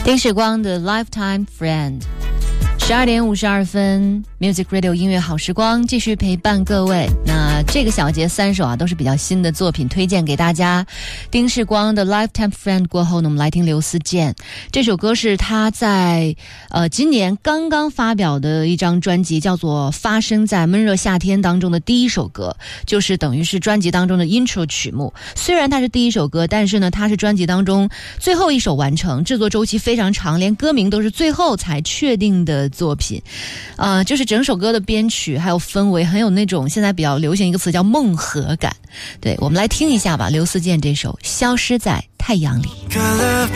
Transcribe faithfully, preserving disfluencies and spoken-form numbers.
丁世光的 Lifetime Friend。十二点五十二分 Music Radio 音乐好时光继续陪伴各位。那这个小节三首啊都是比较新的作品推荐给大家。丁世光的 Lifetime Friend 过后呢，我们来听刘思健。这首歌是他在呃今年刚刚发表的一张专辑，叫做发生在闷热夏天当中的第一首歌，就是等于是专辑当中的 intro 曲目。虽然它是第一首歌，但是呢它是专辑当中最后一首完成，制作周期非常长，连歌名都是最后才确定的作品。呃，就是整首歌的编曲还有氛围很有那种现在比较流行一个词叫梦河感。对，我们来听一下吧，刘思健这首消失在太阳里。 隔了